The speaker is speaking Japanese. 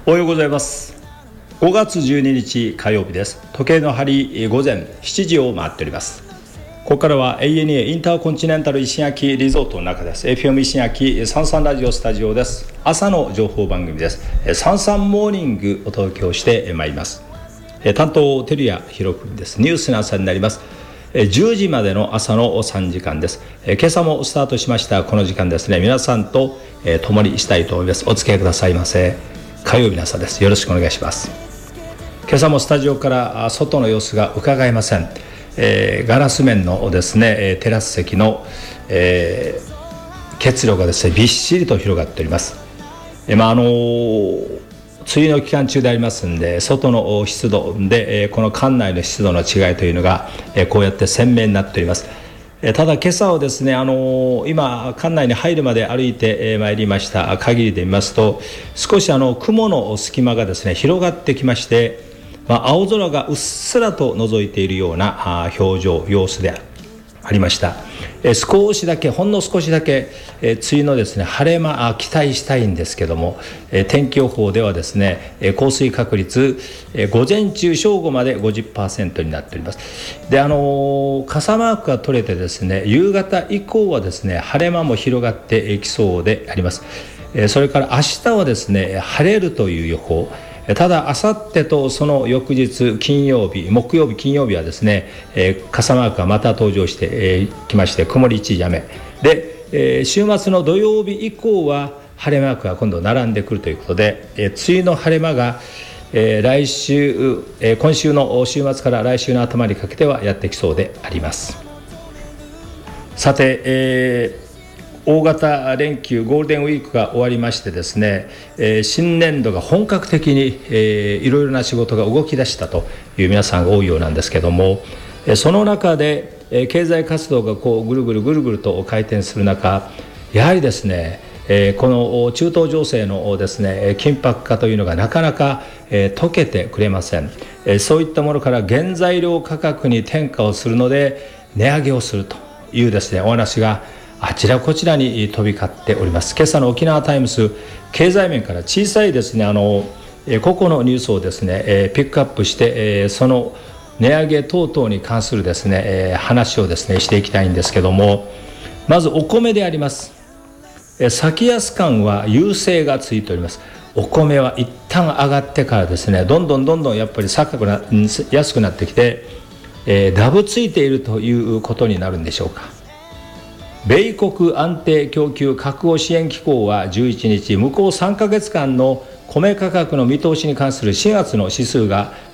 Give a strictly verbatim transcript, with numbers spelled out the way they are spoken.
おはようございます。ごがつじゅうににち火曜日です。時計の針午前しちじを回っております。ここからは エーエヌエー インターコンチネンタル石垣リゾートの中です。 エフエム 石垣サンサンラジオスタジオです。朝の情報番組です。サンサンモーニングお届けをしてまいります。担当照屋弘文です。ニュースの朝になります。じゅうじまでの朝のさんじかんです。今朝もスタートしましたこの時間ですね、皆さんと共にしたいと思います。お付き合いくださいませ。火曜日の朝です。よろしくお願いします。今朝もスタジオから外の様子が伺えません。えー、ガラス面のですねテラス席の、えー、結露がですねびっしりと広がっております。えーまああのー、梅雨の期間中でありますんで、外の湿度で、えー、この館内の湿度の違いというのが、えー、こうやって鮮明になっております。えー、ただ今朝はですね、あのー、今館内に入るまで歩いてまいりました限りで見ますと、少しあの雲の隙間がですね広がってきまして、まあ、青空がうっすらと覗いているような表情様子でありました。えー、少しだけほんの少しだけ、えー、梅雨のですね晴れ間あ期待したいんですけども、えー、天気予報ではですね、えー、降水確率、えー、午前中正午まで ごじゅっパーセント になっております。であのー、傘マークが取れてですね、夕方以降はですね晴れ間も広がっていきそうであります。えー、それから明日はですね晴れるという予報。ただあさってとその翌日金曜日木曜日金曜日はですね、えー、傘マークがまた登場してき、えー、まして曇り一時雨で、えー、週末の土曜日以降は晴れマークが今度並んでくるということで、えー、梅雨の晴れ間が、えー、来週、えー、今週の週末から来週の頭にかけてはやってきそうであります。さて、えー大型連休ゴールデンウィークが終わりましてですね、えー、新年度が本格的に、えー、いろいろな仕事が動き出したという皆さんが多いようなんですけども、えー、その中で、えー、経済活動がこうぐるぐるぐるぐると回転する中、やはりですね、えー、この中東情勢のですね緊迫化というのがなかなか、えー、解けてくれません。えー、そういったものから原材料価格に転嫁をするので値上げをするというですねお話があちらこちらに飛び交っております。今朝の沖縄タイムス経済面から小さいですねあの個々のニュースをですねピックアップしてその値上げ等々に関するですね話をですねしていきたいんですけども、まずお米であります。先安感は優勢がついております。お米は一旦上がってからですねどんどんどんどんやっぱり高くな安くなってきて、えー、ダブついているということになるんでしょうか。米国安定供給確保支援機構はじゅういちにち、向こうさんかげつかんの米価格の見通しに関するしがつの指数が